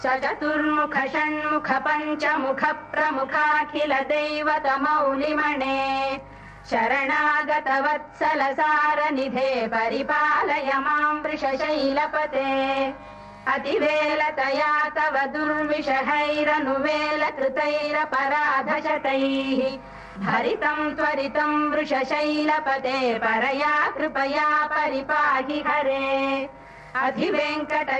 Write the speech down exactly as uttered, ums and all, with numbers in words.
चतुर्मुख षण्मुख पञ्चमुख प्रमुखाखिल दैवतमौलिमणे शरणागत वत्सल सारनिधे परिपालय मां वृषशैलपते अतिवेलतया तव दुर्विषहैरनुवेलकृतैरपराधशतैः हरितं त्वरितं वृषशैलपते परया कृपया परिपाहि हरे अधिवेङ्कट